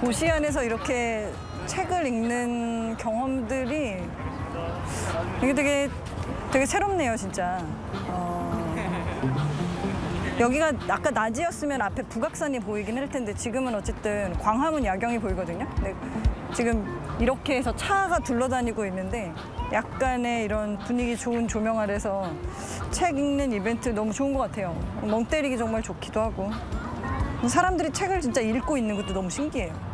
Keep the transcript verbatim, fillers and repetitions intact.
도시 안에서 이렇게 책을 읽는 경험들이 이게 되게 되게 새롭네요, 진짜. 어, 여기가 아까 낮이었으면 앞에 북악산이 보이긴 할 텐데 지금은 어쨌든 광화문 야경이 보이거든요. 근데 지금 이렇게 해서 차가 둘러다니고 있는데 약간의 이런 분위기 좋은 조명 아래서 책 읽는 이벤트 너무 좋은 것 같아요. 멍 때리기 정말 좋기도 하고 사람들이 책을 진짜 읽고 있는 것도 너무 신기해요.